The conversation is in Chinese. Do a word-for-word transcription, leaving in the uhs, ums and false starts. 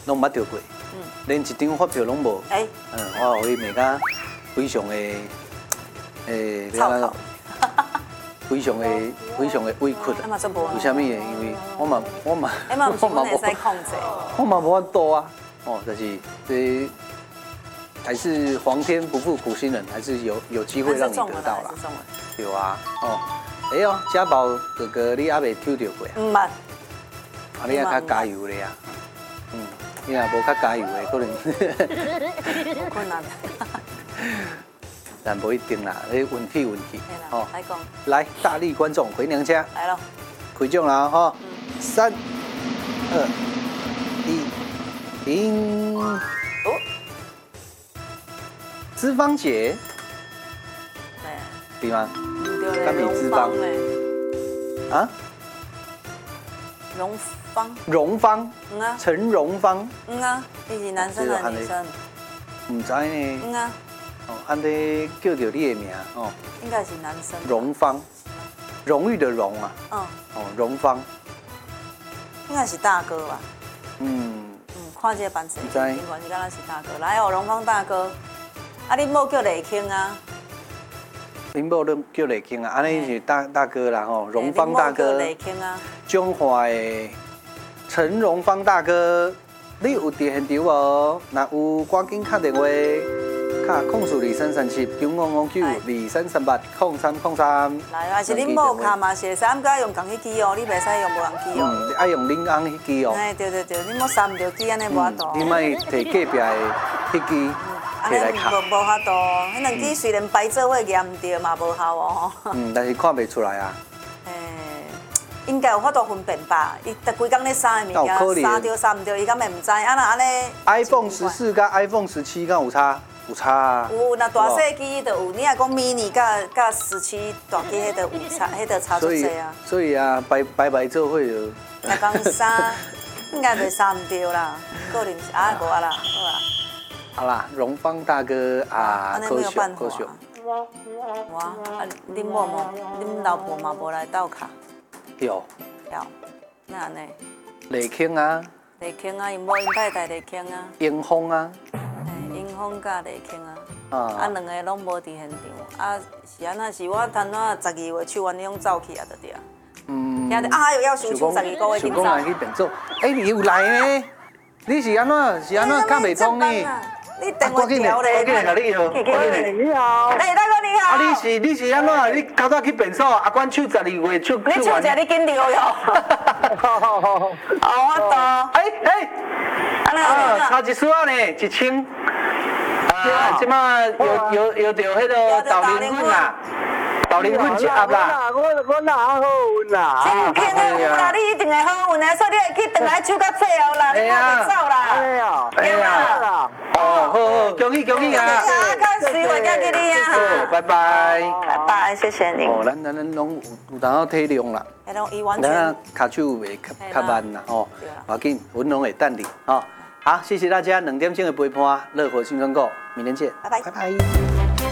拢捌到过，嗯，连一张发票拢无。哎，嗯，我互伊骂甲非常的，诶， 操头。 非常的非常的委屈啊！为什么？因为我嘛我嘛我嘛会使控制， 我嘛无法度啊！哦，就是这还是皇天不负苦心人，还是有有机会让你得到啦。有啊，哦，哎呦，家宝哥哥，你还未抽到过啊？ 唔捌。 啊，你也较加油咧啊！嗯，你若无较加油的，可能有困难。 但不一定啦，你运气运气。 哦，来讲。 来，大力观众回娘家。 来了。 开奖啦哈！三、二、一，停。哦。脂肪节。对。对吗？ 对。 甘米脂肪。啊？ 荣芳。 荣芳。 嗯啊。 陈荣芳。 嗯啊，你是男生还是女生？ 唔知呢。 嗯啊。 哦，安尼叫着你的名哦， 应该是男生。 荣芳，荣誉的荣啊。嗯。哦，荣芳， 应该是大哥吧。 嗯。 嗯，看这个版型， 应该是敢若是大哥。来哦，荣芳大哥，啊，你某叫雷庆啊？ 恁某都叫雷庆啊，安尼是大大哥啦吼，荣芳大哥。 雷庆啊。 中华的陈荣芳大哥，你有伫现场无？若有，赶紧打电话。 卡控诉二三三七九五五九二三三八空三空三。 来，还是恁某卡嘛是会使，毋该用同迄支哦，你袂使用无人机哦。 嗯，爱用恁翁迄支哦。 哎，对对对，恁某三唔着机安尼无法度。 你莫摕隔壁的迄支摕来卡。 无无法度，迄两支虽然排做伙验唔着嘛无效哦。 嗯，但是看袂出来啊。 诶，应该有法度分辨吧？伊逐规工咧杀的物件，杀着杀唔着，伊敢会唔知？啊那安尼。 iPhone 十四甲 iPhone 十七敢有差？ 有差啊！ 有，那大细机就有，你若讲 mini 甲甲十七大机，迄个有差，迄个差足济啊。 所以啊，白白白做伙就。 才讲三，应该袂杀唔着啦，可能是啊无啊啦，好啦。 好啦，荣芳大哥啊，可惜可惜。 哇，啊，恁某某，恁老婆嘛无来斗卡。 有。 有，那安尼。 雷庆啊。 雷庆啊，因某因太太雷庆啊。 英风啊。 英风甲雷庆啊，啊两个拢无伫现场，啊是安那是我趁哪十二月手完拢走去啊，就对啊。嗯。听着啊，又要输出十二个月去走。想去变做，哎，你有来呢？你是安怎？是安怎卡袂通呢？ 你电话调咧。 我今日甲你好。 你好。 哎，大哥你好。 啊，你是你是安怎？你搞早去变数？啊，阮手十二月出。 你手者你紧着哟。好好好。啊，我到。 哎哎。啊，差一丝啊呢，一千。 啊，即马有有有着迄个豆奶粉啦，豆奶粉一盒啦。 我我哪好运啦？ 真肯定有啦，你一定会好运的，所以你会去等来手到最后啦，你莫走啦。 哎呀， 哎呀，哦，好好，恭喜恭喜啊！ 啊，看水我交给你啊。 好，拜拜。 拜拜，谢谢你。 哦，咱咱咱拢有有淡薄体谅啦。 迄种伊完全。 咱骹手袂较较慢啦，吼，无要紧，阮拢会等你，吼。好，谢谢大家，两点钟的陪伴，乐活青春购，明天见， 拜拜， 拜拜。